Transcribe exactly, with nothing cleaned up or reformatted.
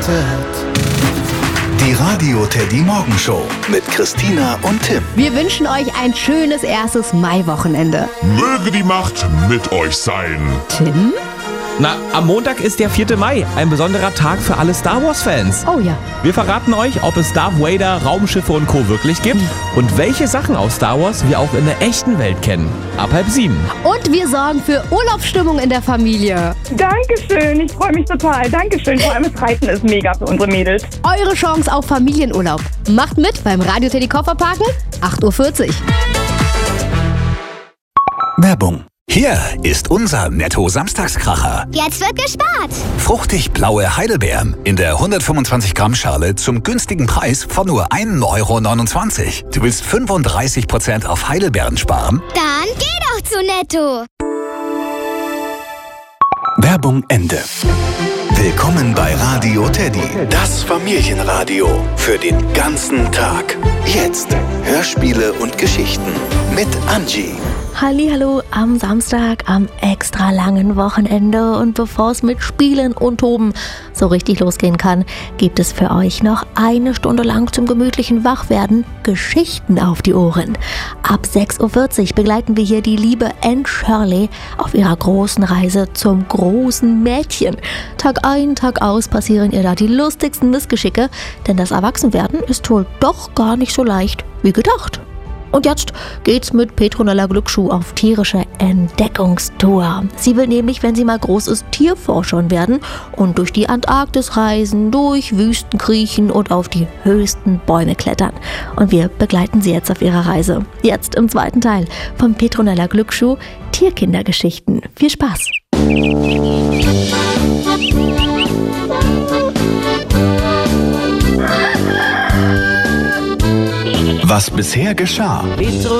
Die Radio Teddy Morgenshow mit Christina und Tim. Wir wünschen euch ein schönes erstes Maiwochenende. Möge die Macht mit euch sein. Tim? Na, am Montag ist der vierte Mai, ein besonderer Tag für alle Star Wars-Fans. Oh ja. Wir verraten euch, ob es Darth Vader, Raumschiffe und Co. wirklich gibt und welche Sachen aus Star Wars wir auch in der echten Welt kennen. Ab halb sieben. Und wir sorgen für Urlaubsstimmung in der Familie. Dankeschön, ich freue mich total. Dankeschön, vor allem das Reiten ist mega für unsere Mädels. Eure Chance auf Familienurlaub. Macht mit beim Radio Teddy Kofferparken, acht Uhr vierzig. Werbung. Hier ist unser Netto-Samstagskracher. Jetzt wird gespart. Fruchtig blaue Heidelbeeren in der hundertfünfundzwanzig Gramm Schale zum günstigen Preis von nur ein Euro neunundzwanzig. Du willst fünfunddreißig Prozent auf Heidelbeeren sparen? Dann geh doch zu Netto. Werbung Ende. Willkommen bei Radio Teddy, das Familienradio für den ganzen Tag. Jetzt Hörspiele und Geschichten mit Angie. Hallihallo am Samstag, am extra langen Wochenende, und bevor es mit Spielen und Toben so richtig losgehen kann, gibt es für euch noch eine Stunde lang zum gemütlichen Wachwerden Geschichten auf die Ohren. Ab sechs Uhr vierzig begleiten wir hier die liebe Anne Shirley auf ihrer großen Reise zum großen Mädchen. Tag ein, Tag aus passieren ihr da die lustigsten Missgeschicke, denn das Erwachsenwerden ist wohl doch gar nicht so leicht wie gedacht. Und jetzt geht's mit Petronella Glücksschuh auf tierische Entdeckungstour. Sie will nämlich, wenn sie mal groß ist, Tierforscherin werden und durch die Antarktis reisen, durch Wüsten kriechen und auf die höchsten Bäume klettern. Und wir begleiten sie jetzt auf ihrer Reise. Jetzt im zweiten Teil von Petronella Glücksschuh, Tierkindergeschichten. Viel Spaß! Was bisher geschah.